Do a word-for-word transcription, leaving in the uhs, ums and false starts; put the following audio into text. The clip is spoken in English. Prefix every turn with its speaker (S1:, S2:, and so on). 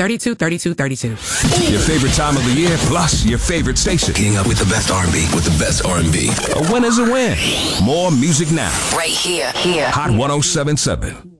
S1: thirty-two thirty-two thirty-two.
S2: Your favorite time of the year, plus your favorite station.
S3: Getting up with the best R and B, with the best R and B.
S2: A win is a win. More music now.
S4: Right here, here.
S2: Hot one oh seven point seven.